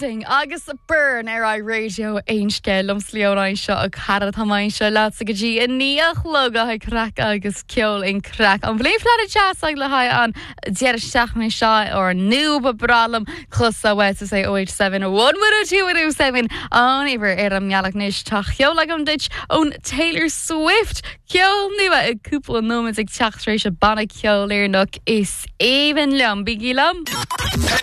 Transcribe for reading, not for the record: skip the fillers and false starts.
Reading agus burn ar radio éinsce lumslióráin seo a cara tamáin seo leat sa go dtí a níoch loga ha crack agus ceol in crack. An bléim flead a jazz ag le haid an dear seach me seo or noob a bralam clusa wet to say 087 112 an iwwer ar am mealach nish ta ceol ag am ditch on Taylor Swift ceol nua a cúpla nómans ag teach rééis a banna ceol léirnach is even lum biggie lum.